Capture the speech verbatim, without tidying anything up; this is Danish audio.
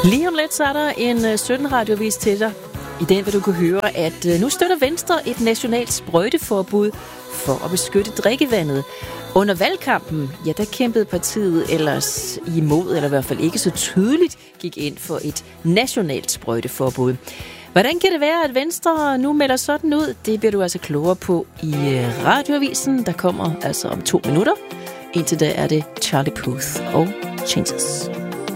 Lige om lidt så er der en sytten radiovis til dig. I den vil du kunne høre, at nu støtter Venstre et nationalt sprøjteforbud for at beskytte drikkevandet. Under valgkampen, ja, der kæmpede partiet ellers imod, eller i hvert fald ikke så tydeligt gik ind for et nationalt sprøjteforbud. Hvordan kan det være, at Venstre nu melder sådan ud? Det bliver du altså klogere på i radioavisen, der kommer altså om to minutter. Indtil da er det Charlie Puth og Changes.